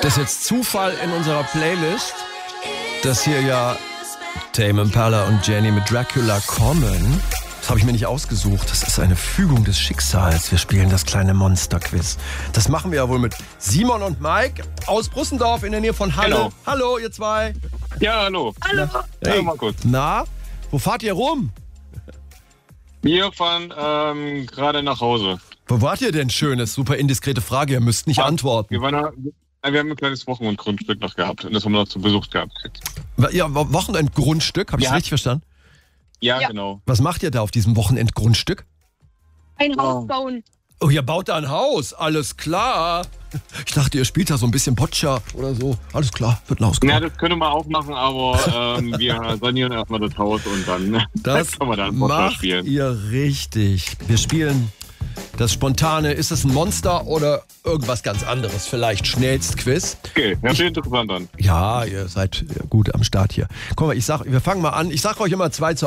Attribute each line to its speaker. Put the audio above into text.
Speaker 1: das jetzt Zufall in unserer Playlist, dass hier ja Tame Impala und Jenny mit Dracula kommen? Das habe ich mir nicht ausgesucht. Das ist eine Fügung des Schicksals. Wir spielen das kleine Monster-Quiz. Das machen wir ja wohl mit Simon und Mike aus Brussendorf in der Nähe von Halle.
Speaker 2: Hallo.
Speaker 1: Hallo, ihr zwei.
Speaker 2: Ja, hallo.
Speaker 3: Hallo.
Speaker 1: Hey.
Speaker 2: Ja, mal kurz.
Speaker 1: Na, wo fahrt ihr rum?
Speaker 2: Wir fahren gerade nach Hause.
Speaker 1: Wo wart ihr denn Schönes? Super indiskrete Frage, ihr müsst nicht antworten.
Speaker 2: Wir haben ein kleines Wochenendgrundstück noch gehabt und das haben wir noch zu Besuch gehabt.
Speaker 1: Ja, Wochenendgrundstück, habe ich
Speaker 2: Ja.
Speaker 1: richtig verstanden?
Speaker 2: Ja,
Speaker 3: Ja.
Speaker 2: genau.
Speaker 1: Was macht ihr da auf diesem Wochenendgrundstück?
Speaker 3: Ein Haus bauen.
Speaker 1: Oh, ihr baut da ein Haus, alles klar. Ich dachte, ihr spielt da so ein bisschen Boccia oder so. Alles klar, wird ein Haus
Speaker 2: Ja,
Speaker 1: gebaut.
Speaker 2: das können wir auch machen, aber wir sanieren erstmal das Haus und dann
Speaker 1: Das
Speaker 2: können wir dann Boccia
Speaker 1: macht
Speaker 2: spielen.
Speaker 1: ihr richtig. Wir spielen das Spontane. Ist es ein Monster oder irgendwas ganz anderes? Vielleicht Schnellstquiz.
Speaker 2: Okay, hört sich interessant an.
Speaker 1: Ja, ihr seid gut am Start hier. Guck mal, wir fangen mal an. Ich sag euch immer 2 zu